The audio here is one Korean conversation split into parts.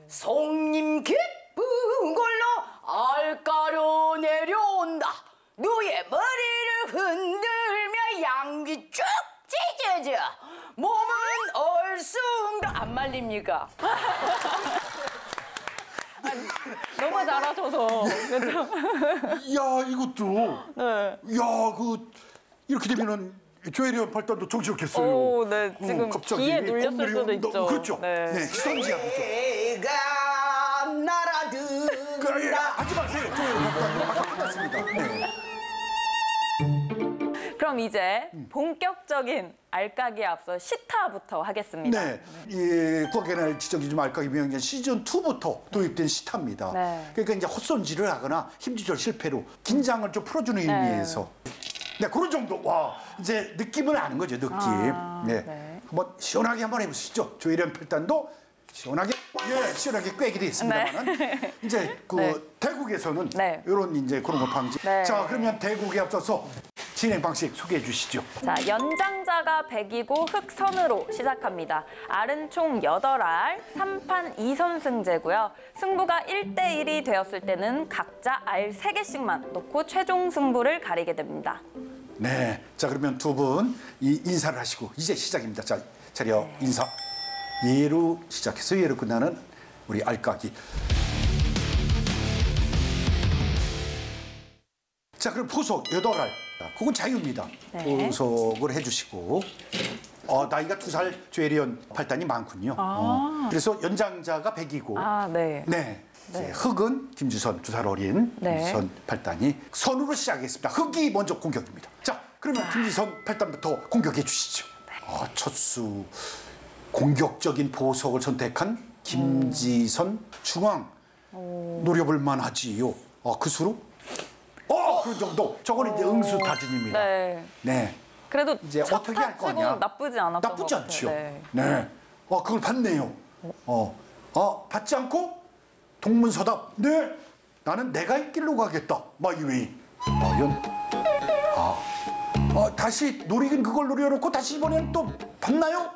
송님 기쁜 걸로 알가로 내려온다. 누의 머리를 흔들며 양귀 쭉 찢어져. 몸은 얼숭 안 말립니까? 너무 잘하셔서. 그렇죠? 야, 이것도. 네. 야, 이렇게 되면은 조혜련 팔단도 정신없겠어요. 오, 네. 지금 갑자기 기에 눌렸을 수도 있죠. 그렇죠. 네. 네, 희선지야, 그렇죠. 내가 날아든다. 하지 마세요. 조혜련 팔단 아까 끝났습니다. 네. 그럼 이제 본격적인 알까기에 앞서 시타부터 하겠습니다. 네, 이 국악의 지적이 좀 알까기 명년 시즌 2부터 도입된 시타입니다. 네. 그러니까 이제 헛손질을 하거나 힘 조절 실패로 긴장을 좀 풀어주는 의미에서. 네, 그런 정도. 와, 이제 느낌을 아는 거죠, 느낌. 네. 네. 한번 시원하게 한번 해보시죠. 조혜련 팔단도 시원하게, 시원하게 꿰게 돼 있습니다만은 이제 대국에서는 네. 이런 이제 그런 거 방지. 네. 자, 그러면 대국에 앞서서 진행 방식 소개해 주시죠. 자, 연장자가 100이고 흑선으로 시작합니다. 알은 총 8알, 3판 2선승제고요. 승부가 1대1이 되었을 때는 각자 알 3개씩만 놓고 최종 승부를 가리게 됩니다. 네, 자 그러면 두 분 인사를 하시고 이제 시작입니다. 자, 차려 인사. 예로 시작해서 예로 끝나는 우리 알까기. 자, 그럼 포석 8알. 그건 자유입니다. 네. 포석을 해주시고. 나이가 2살 조혜련 팔단이 많군요. 그래서 연장자가 100이고. 아, 네. 네. 이제 흑은 김주선 2살 어린 네. 김주선 팔단이 선으로 시작하겠습니다. 흑이 먼저 공격입니다. 자, 그러면 김주선 팔단부터 공격해 주시죠. 첫 수 공격적인 보석을 선택한 김지선 중앙 노려볼 만하지요. 그 수로? 그런 정도. 저거는 이제 응수타진입니다. 네. 네. 그래도 이제 첫 어떻게 할 타치고 거냐? 나쁘지 않았던 나쁘지 것 않죠. 같아요. 네. 그걸 봤네요. 받지 않고 동문서답. 네. 나는 내가 이 길로 가겠다. 마이웨이. 다시 노리긴 그걸 노려놓고 다시 이번에는 또 봤나요?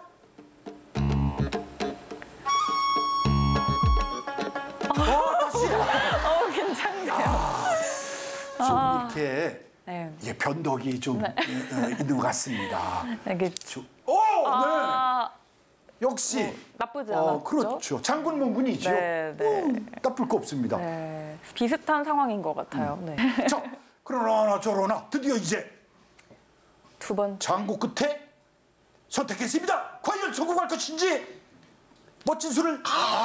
다시. 괜찮네요. 좀 이렇게 네. 변덕이 좀 있는 것 같습니다. 이게 네. 역시 나쁘지 않았죠? 그렇죠. 장군 몽군이죠. 네, 네. 나쁠 거 없습니다. 네. 비슷한 상황인 것 같아요. 네. 자, 그러나 저러나 드디어 이제 두 번. 장고 끝에 선택했습니다. 과연 성공할 것인지 멋진 수를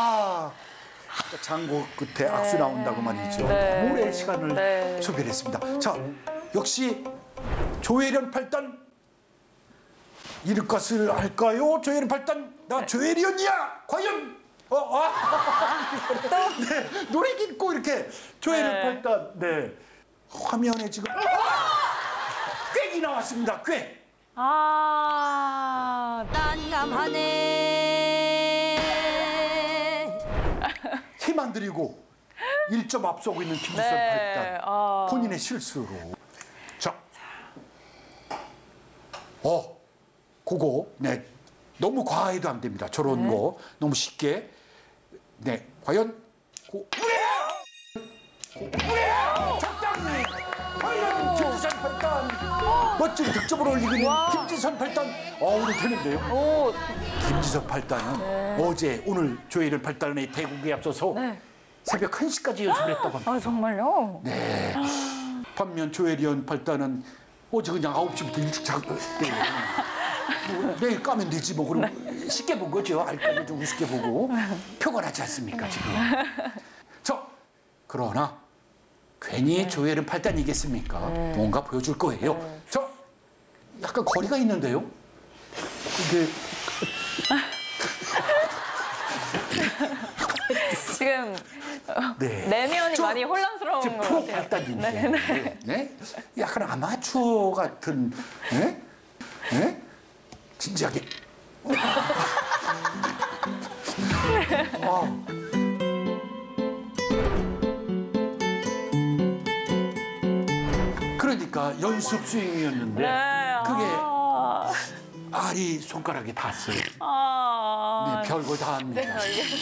장고 끝에 악수 나온다고 말이죠. 네. 오랜 시간을 네. 소비를 했습니다. 자, 역시 조혜련 팔단 이럴 것을 할까요? 조혜련 팔단 나 조혜련이야. 과연 네, 노래 듣고 이렇게 조혜련 네. 팔단 화면에 지금 꽥이 나왔습니다. 꽥. 난감하네. 힘 안 들이고 1점 앞서고 있는 김주선 네. 팔단 본인의 실수로. 자, 그거 너무 과해도 안 됩니다. 저런 거 너무 쉽게. 과연 적당히 과연 김지선 팔단 멋진 득점을 올리고 있는 김지선 팔단 오늘 되는데요. 김지선 팔단은 오늘 조혜련 팔단의 대국에 앞서서 새벽 1시까지 연습을 했다고 합니다. 정말요? 네. 반면 조혜련 팔단은 어제 그냥 9시부터 일찍 자고 내일 까면 되지 뭐. 그럼 쉽게 본 거죠. 알까기 좀 우습게 보고 표가 나지 않습니까 지금. 그러나 괜히 조혜련 팔단이겠습니까? 뭔가 보여줄 거예요. 약간 거리가 있는데요. 이게 지금 내면이 많이 혼란스러운 것 프로 같아요. 팔단인데, 약간 아마추어 같은, 진지하게. 그러니까 연습 스윙이었는데 그게 알이 손가락에 닿았어요. 별거 다 합니다.